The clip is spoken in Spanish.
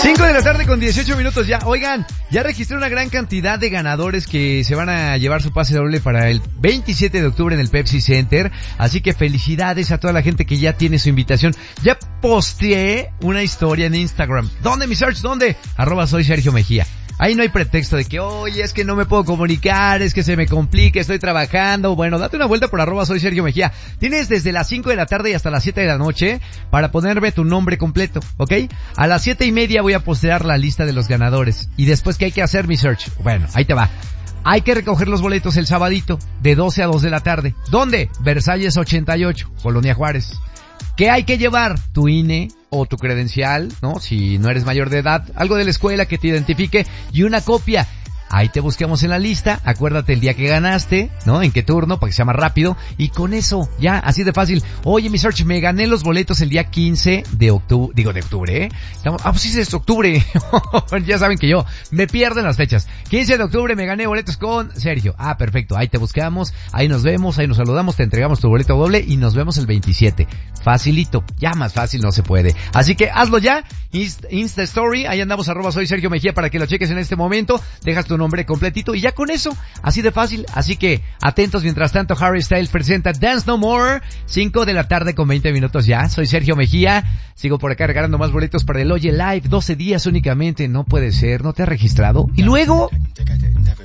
5 de la tarde con 18 minutos ya. Oigan, ya registré una gran cantidad de ganadores que se van a llevar su pase doble para el 27 de octubre en el Pepsi Center. Así que felicidades a toda la gente que ya tiene su invitación. Ya posteé una historia en Instagram. ¿Dónde, mi search? ¿Dónde? @soy Sergio Mejía. Ahí no hay pretexto de que, oye, es que no me puedo comunicar, es que se me complica, estoy trabajando. Bueno, date una vuelta por @soy Sergio Mejía. Tienes desde las 5 de la tarde y hasta las 7 de la noche para ponerme tu nombre completo, ¿ok? A las 7:30 voy a postear la lista de los ganadores. Y después, ¿qué hay que hacer, mi search? Bueno, ahí te va. Hay que recoger los boletos el sabadito, de 12 a 2 de la tarde. ¿Dónde? Versalles 88, Colonia Juárez. ¿Qué hay que llevar? Tu INE o tu credencial, ¿no? Si no eres mayor de edad, algo de la escuela que te identifique y una copia. Ahí te buscamos en la lista, acuérdate el día que ganaste, ¿no? En qué turno, para que sea más rápido, y con eso, ya, así de fácil. Oye, mi search, me gané los boletos el día 15 de octubre, de octubre, ¿eh? Pues sí, es octubre. Ya saben que yo me pierdo en las fechas. 15 de octubre me gané boletos con Sergio. Ah, perfecto, ahí te buscamos, ahí nos vemos, ahí nos saludamos, te entregamos tu boleto doble y nos vemos el 27. Facilito, ya más fácil no se puede. Así que hazlo ya, Insta Story, ahí andamos @soy Sergio Mejía para que lo cheques en este momento, dejas tu nombre completito y ya con eso, así de fácil. Así que atentos. Mientras tanto, Harry Styles presenta Dance No More, 5 de la tarde con 20 minutos ya. Soy Sergio Mejía, sigo por acá regalando más boletos para el Oye Live, 12 días únicamente. No puede ser, ¿no te has registrado? Y luego